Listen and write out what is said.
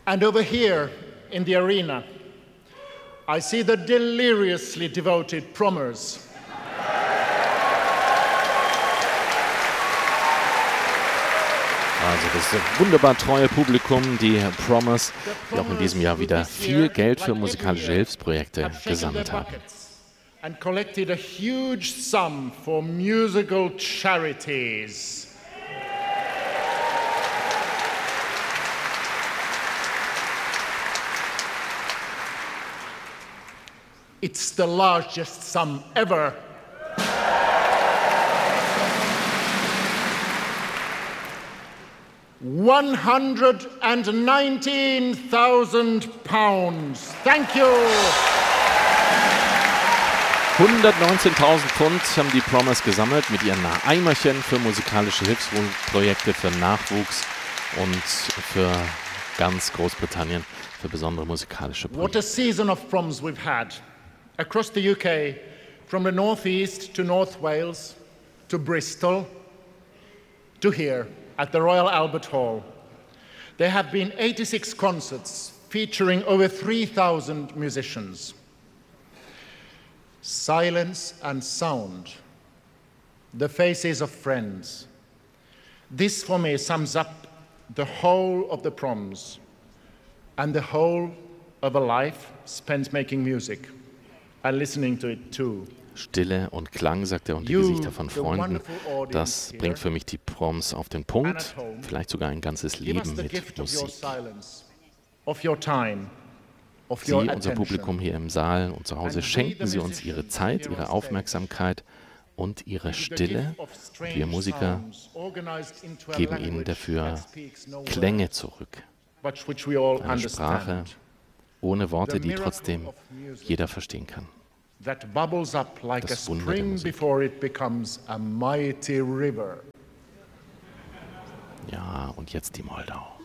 And over here in the arena, I see the deliriously devoted Promers. Also das wunderbar treue Publikum, die Promers, die auch in diesem Jahr wieder viel Geld für musikalische Hilfsprojekte gesammelt haben. And collected a huge sum for musical charities. It's the largest sum ever. £119,000. Thank you. 119.000 Pfund haben die Promers gesammelt mit ihren Eimerchen für musikalische Hilfsprojekte, für Nachwuchs und für ganz Großbritannien für besondere musikalische Projekte. What a season of proms we've had across the UK, from the northeast to North Wales, to Bristol, to here at the Royal Albert Hall. There have been 86 concerts featuring over 3,000 musicians. Silence and sound, the faces of friends. This for me sums up the whole of the proms and the whole of a life spent making music and listening to it too. Stille und Klang, sagt er, und die Gesichter von Freunden, das bringt für mich die Proms auf den Punkt, vielleicht sogar ein ganzes Leben mit Musik. Sie, unser Publikum hier im Saal und zu Hause, schenken Sie uns Ihre Zeit, Ihre Aufmerksamkeit und Ihre Stille. Und wir Musiker geben Ihnen dafür Klänge zurück. Eine Sprache ohne Worte, die trotzdem jeder verstehen kann. That bubbles up like a spring before it becomes a mighty river. Ja, und jetzt die Moldau.